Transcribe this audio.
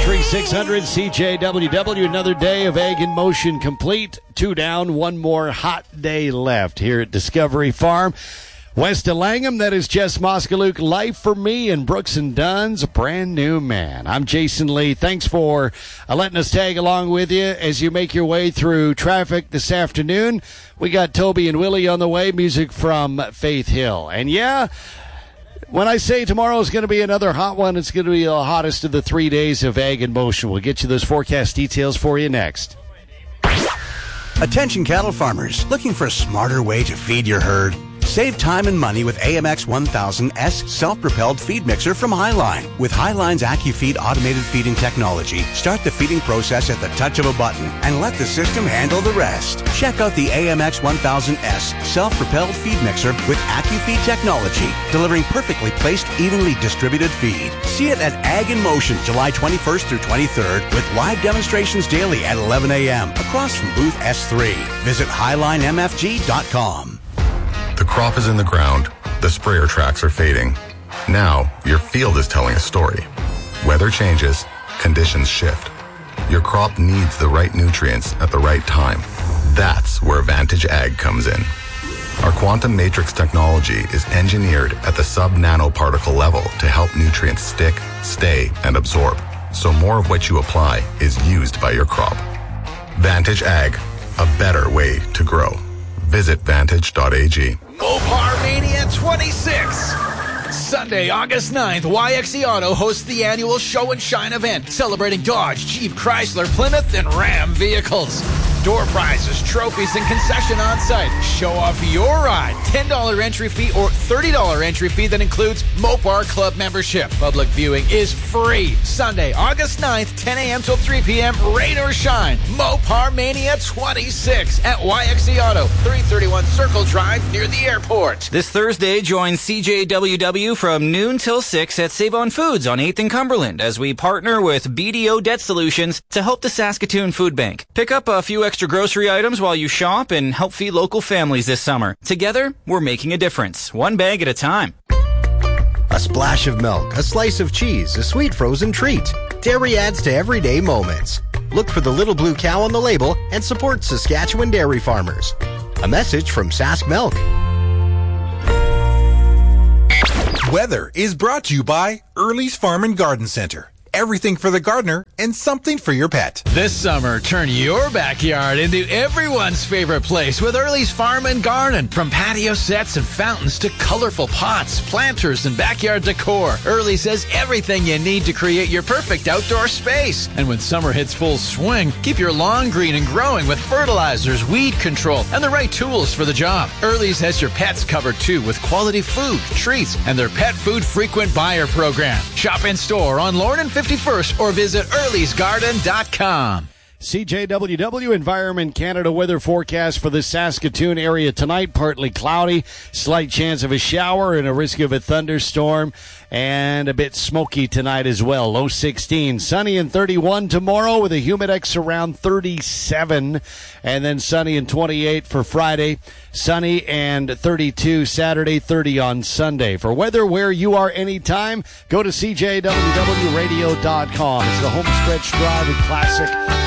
937-600 CJWW. Another day of Ag in Motion complete. 2 down, 1 more hot day left here at Discovery Farm. West of Langham, that is Jess Moskaluk, Life for Me, and Brooks and Dunn's A Brand New Man. I'm Jason Lee. Thanks for letting us tag along with you as you make your way through traffic this afternoon. We got Toby and Willie on the way, music from Faith Hill. And yeah, when I say tomorrow is going to be another hot one, it's going to be the hottest of the 3 days of Ag in Motion. We'll get you those forecast details for you next. Attention cattle farmers, looking for a smarter way to feed your herd? Save time and money with AMX 1000S self-propelled feed mixer from Highline. With Highline's AccuFeed automated feeding technology, start the feeding process at the touch of a button and let the system handle the rest. Check out the AMX 1000S self-propelled feed mixer with AccuFeed technology, delivering perfectly placed, evenly distributed feed. See it at Ag in Motion, July 21st through 23rd, with live demonstrations daily at 11 a.m. across from booth S3. Visit HighlineMFG.com. The crop is in the ground. The sprayer tracks are fading. Now, your field is telling a story. Weather changes. Conditions shift. Your crop needs the right nutrients at the right time. That's where Vantage Ag comes in. Our quantum matrix technology is engineered at the sub-nanoparticle level to help nutrients stick, stay, and absorb, so more of what you apply is used by your crop. Vantage Ag, a better way to grow. Visit vantage.ag. Mopar Mania 26. Sunday, August 9th, YXE Auto hosts the annual Show and Shine event celebrating Dodge, Jeep, Chrysler, Plymouth, and Ram vehicles. Door prizes, trophies, and concession on site. Show off your ride. $10 entry fee or $30 entry fee that includes Mopar Club membership. Public viewing is free. Sunday, August 9th, 10 a.m. till 3 p.m. Rain or shine. Mopar Mania 26 at YXE Auto, 331 Circle Drive near the airport. This Thursday, join CJWW from noon till 6 at Save-On Foods on 8th and Cumberland as we partner with BDO Debt Solutions to help the Saskatoon Food Bank. Pick up a few extra grocery items while you shop and help feed local families this summer. Together, we're making a difference, one bag at a time. A splash of milk, a slice of cheese, a sweet frozen treat. Dairy adds to everyday moments. Look for the little blue cow on the label and support Saskatchewan dairy farmers. A message from Sask Milk. Weather is brought to you by Early's Farm and Garden Center. Everything for the gardener and something for your pet. This summer, turn your backyard into everyone's favorite place with Early's Farm and Garden. From patio sets and fountains to colorful pots, planters, and backyard decor, Early's has everything you need to create your perfect outdoor space. And when summer hits full swing, keep your lawn green and growing with fertilizers, weed control, and the right tools for the job. Early's has your pets covered too with quality food, treats, and their pet food frequent buyer program. Shop in store on Lorne and 51st or visit earlysgarden.com. CJWW Environment Canada weather forecast for the Saskatoon area tonight. Partly cloudy, slight chance of a shower and a risk of a thunderstorm, and a bit smoky tonight as well. Low 16. Sunny and 31 tomorrow with a humidex around 37. And then sunny and 28 for Friday. Sunny and 32 Saturday, 30 on Sunday. For weather where you are anytime, go to CJWWradio.com. It's the Home Stretch Drive and Classic